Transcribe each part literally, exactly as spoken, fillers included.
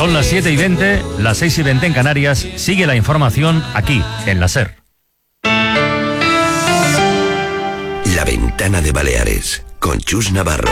Son las siete y veinte, las seis y veinte en Canarias. Sigue la información aquí, en la SER. La Ventana de Baleares, con Chus Navarro.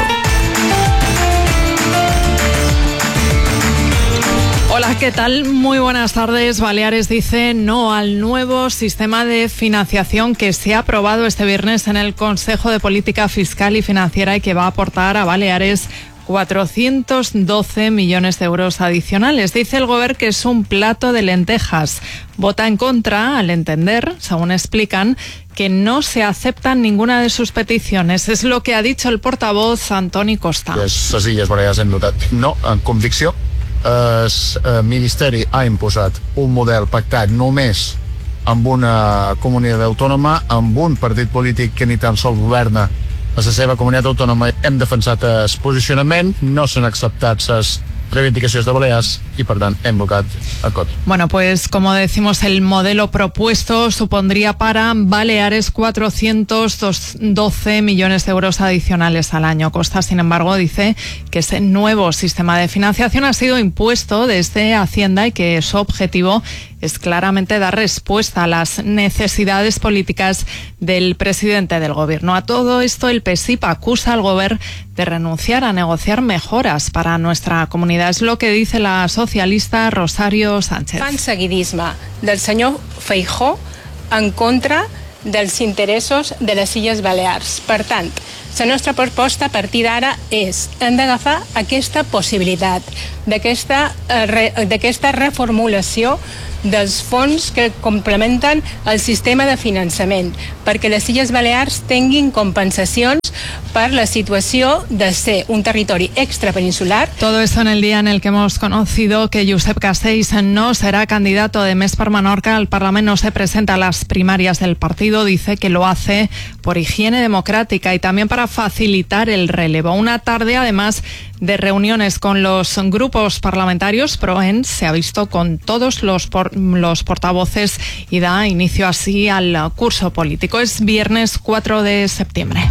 Hola, ¿qué tal? Muy buenas tardes. Baleares dice no al nuevo sistema de financiación que se ha aprobado este viernes en el Consejo de Política Fiscal y Financiera y que va a aportar a Baleares cuatrocientos doce millones de euros adicionales. Dice el Gobierno que es un plato de lentejas. Vota en contra al entender, según explican, que no se aceptan ninguna de sus peticiones. Es lo que ha dicho el portavoz Antoni Costa. Les Illes Balears hem votat no, en convicció. El Ministeri ha imposat un model pactat només amb una comunitat autònoma, amb un partit polític que ni tan sols governa a la seva comunitat autònoma. Hem defensat el posicionament, no s'han acceptat les reivindicacions de Balears y, per tant, hem votat a contra. Bueno, pues como decimos, el modelo propuesto supondría para Baleares cuatrocientos doce millones de euros adicionales al año. Costa, sin embargo, dice que ese nuevo sistema de financiación ha sido impuesto desde Hacienda y que su objetivo es claramente dar respuesta a las necesidades políticas del presidente del Gobierno. A todo esto, el P S I P acusa al Gobierno de renunciar a negociar mejoras para nuestra comunidad. Es lo que dice la socialista Rosario Sánchez. Fan seguidisme del senyor Feijóo en contra dels interessos de les Illes Balears. Per tant, la nostra proposta a partir d'ara és hem d'agafar aquesta possibilitat d'aquesta d'aquesta reformulació dels fons que complementen el sistema de finançament, perquè les Illes Balears tinguin compensacions per la situació de ser un territori extrapeninsular. Todo esto en el día en el que hemos conocido que Josep Castells no será candidato de Més per Menorca al Parlamento, no se presenta a las primarias del partido, dice que lo hace por higiene democrática y también para facilitar el relevo. Una tarde, además de reuniones con los grupos parlamentarios, Proens se ha visto con todos los, por, los portavoces y da inicio así al curso político. Es viernes cuatro de septiembre.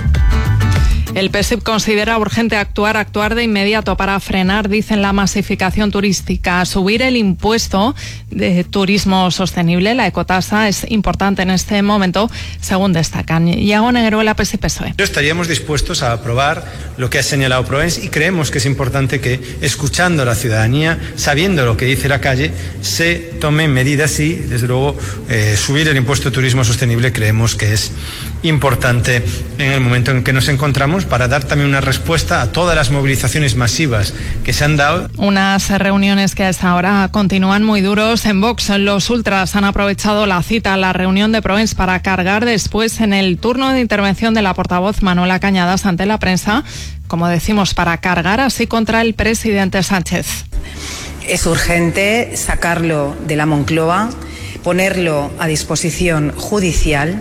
El P S I P considera urgente actuar, actuar de inmediato para frenar, dicen, la masificación turística. Subir el impuesto de turismo sostenible, la ecotasa, es importante en este momento, según destacan. Iago Negueruela, P S I P P S O E. Estaríamos dispuestos a aprobar lo que ha señalado Proens y creemos que es importante que, escuchando a la ciudadanía, sabiendo lo que dice la calle, se tomen medidas y, desde luego, eh, subir el impuesto de turismo sostenible creemos que es importante en el momento en que nos encontramos, para dar también una respuesta a todas las movilizaciones masivas que se han dado. Unas reuniones que a esta hora continúan muy duros en Vox. Los ultras han aprovechado la cita a la reunión de Proens para cargar después en el turno de intervención de la portavoz Manuela Cañadas ante la prensa, como decimos, para cargar así contra el presidente Sánchez. Es urgente sacarlo de la Moncloa, ponerlo a disposición judicial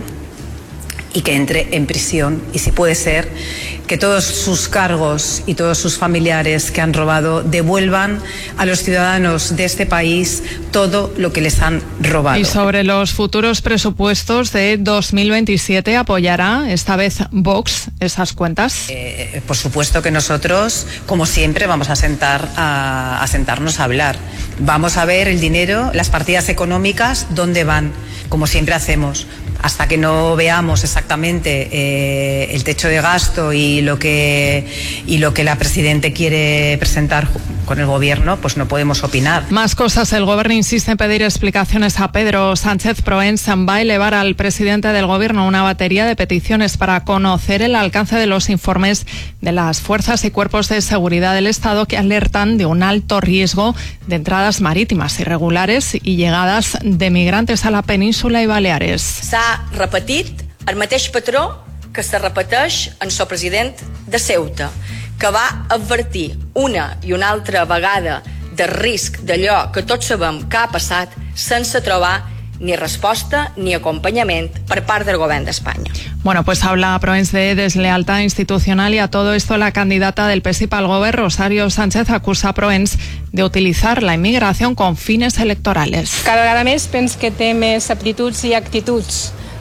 y que entre en prisión, y si puede ser, que todos sus cargos y todos sus familiares que han robado devuelvan a los ciudadanos de este país todo lo que les han robado. Y sobre los futuros presupuestos de dos mil veintisiete, ¿apoyará esta vez Vox esas cuentas? Eh, por supuesto que nosotros, como siempre, vamos a, sentar a, a sentarnos a hablar. Vamos a ver el dinero, las partidas económicas, dónde van, como siempre hacemos. Hasta que no veamos exactamente eh, el techo de gasto y lo que y lo que la Presidente quiere presentar con el Gobierno, pues no podemos opinar. Más cosas. El Gobierno insiste en pedir explicaciones a Pedro Sánchez. Proens va a elevar al presidente del Gobierno una batería de peticiones para conocer el alcance de los informes de las fuerzas y cuerpos de seguridad del Estado que alertan de un alto riesgo de entradas marítimas irregulares y llegadas de migrantes a la península y Baleares. S'ha repetit el mateix patró que se repeteix en el president de Ceuta, que va advertir una i una altra vegada de risc d'allò que tots sabem que ha passat sense trobar ni respuesta ni acompañamiento por parte del Gobierno de España. Bueno, pues habla Proens de deslealtad institucional y a todo esto la candidata del P S I P al Gobierno, Rosario Sánchez, acusa a Proens de utilizar la inmigración con fines electorales. Cada vegada més penso que té més aptituds i actituds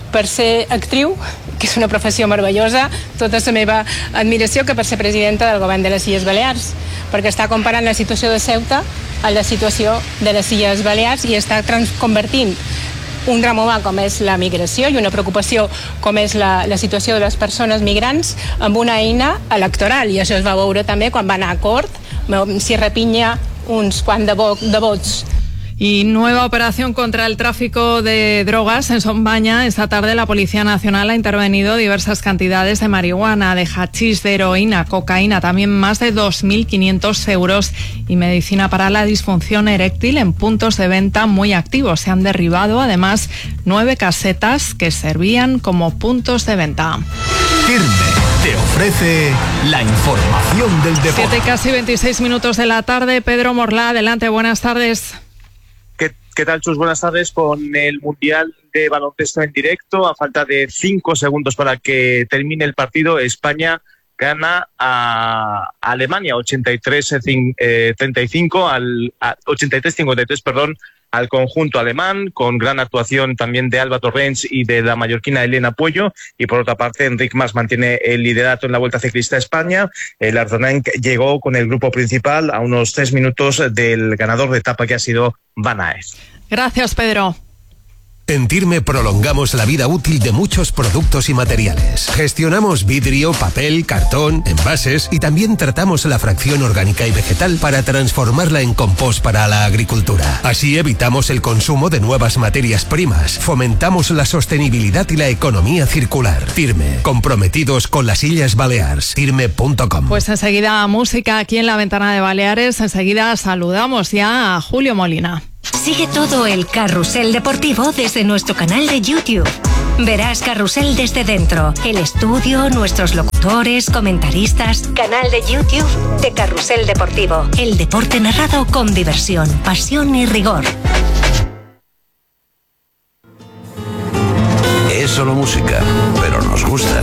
per ser actriu, que és una professió meravellosa, tota la meva admiració, que per ser presidenta del govern de les Illes Balears, perquè està comparant la situació de Ceuta a la situació de les Illes Balears i està convertint un drama com és la migració i una preocupació com és la, la situació de les persones migrants amb una eina electoral, i això es va veure també quan va anar a Cort, s'hi repinya uns quants de, vo de vots. Y nueva operación contra el tráfico de drogas en Sombaña. Esta tarde la Policía Nacional ha intervenido diversas cantidades de marihuana, de hachís, de heroína, cocaína, también más de dos mil quinientos euros y medicina para la disfunción eréctil en puntos de venta muy activos. Se han derribado además nueve casetas que servían como puntos de venta. Firme te ofrece la información del deporte. Siete casi veintiséis minutos de la tarde. Pedro Morlá, adelante, buenas tardes. ¿Qué, ¿Qué tal, Chus? Buenas tardes. Con el Mundial de Baloncesto en directo, a falta de cinco segundos para que termine el partido, España gana a Alemania ochenta y tres treinta y cinco, al a ochenta y tres cincuenta y tres, perdón, al conjunto alemán, con gran actuación también de Alba Torrents y de la mallorquina Elena Puello. Y por otra parte, Enric Mas mantiene el liderato en la Vuelta Ciclista a España. El Ardennenc llegó con el grupo principal a unos tres minutos del ganador de etapa, que ha sido Van Aert. Gracias, Pedro. En Tirme prolongamos la vida útil de muchos productos y materiales. Gestionamos vidrio, papel, cartón, envases y también tratamos la fracción orgánica y vegetal para transformarla en compost para la agricultura. Así evitamos el consumo de nuevas materias primas, fomentamos la sostenibilidad y la economía circular. Tirme, comprometidos con las Illes Balears. Tirme punto com. Pues enseguida música aquí en la Ventana de Baleares. Enseguida saludamos ya a Julio Molina. Sigue todo el carrusel deportivo desde nuestro canal de YouTube. Verás Carrusel desde dentro, el estudio, nuestros locutores, comentaristas. Canal de YouTube de Carrusel Deportivo. El deporte narrado con diversión, pasión y rigor. Es solo música, pero nos gusta.